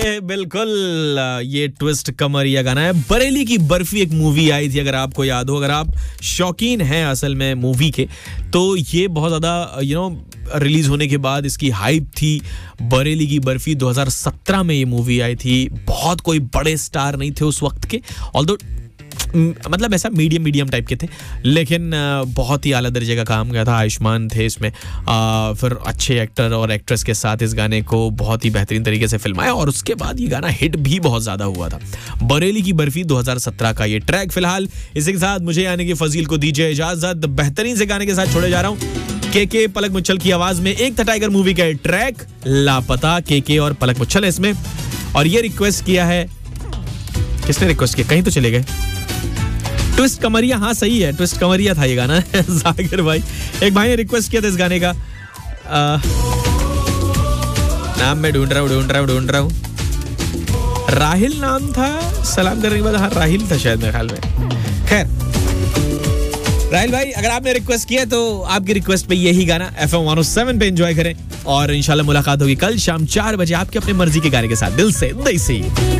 बिल्कुल ये ट्विस्ट कमरिया गाना है। बरेली की बर्फी एक मूवी आई थी, अगर आपको याद हो, अगर आप शौकीन हैं असल में मूवी के, तो ये बहुत ज़्यादा रिलीज होने के बाद इसकी हाइप थी। बरेली की बर्फी 2017 में ये मूवी आई थी। बहुत कोई बड़े स्टार नहीं थे उस वक्त के, ऑल्दो मतलब ऐसा मीडियम टाइप के थे, लेकिन बहुत ही आला दर्जे का काम किया था। आयुष्मान थे इसमें, फिर अच्छे एक्टर और एक्ट्रेस के साथ इस गाने को बहुत ही बेहतरीन तरीके से फिल्माया और उसके बाद ये गाना हिट भी बहुत ज़्यादा हुआ था। बरेली की बर्फी 2017 का ये ट्रैक। फिलहाल इसी के साथ मुझे यानी कि फजील को दीजिए इजाजत। बेहतरीन से गाने के साथ छोड़े जा रहा हूँ। के पलक मुच्छल की आवाज में एक था टाइगर मूवी का ट्रैक लापता। के और पलक मुच्छल है इसमें, और ये रिक्वेस्ट किया है, किसने रिक्वेस्ट किया, कहीं तो चले गए। ट्विस्ट कमरिया, हाँ सही है, ट्विस्ट कमरिया था ये गाना। जाकिर भाई, एक भाई ने रिक्वेस्ट किया था इस गाने का। नाम मैं ढूंढ रहा हूँ। राहिल नाम था, सलाम करने के बाद। हाँ राहिल था शायद मेरे ख्याल में। खैर राहिल भाई, अगर आपने रिक्वेस्ट किया तो आपकी रिक्वेस्ट पे यही गाना FM 107 पे एंजॉय करें, और इंशाल्लाह मुलाकात होगी कल शाम 4 बजे आपके अपने मर्जी के गाने के साथ। दिल से